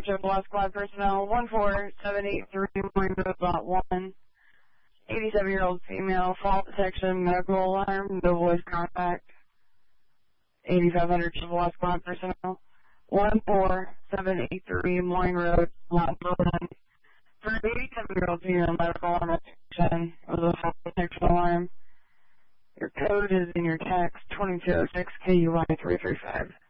Chippewa Squad personnel, 14783 Morning Road, Lot 1. 87-year-old female, fault detection, medical alarm, no voice contact. 8500 Chippewa Squad personnel, 14783 Morning Road, Lot 1. For an 87-year-old female, medical alarm detection with a fault detection alarm. Your code is in your text, 2206 KUI 335.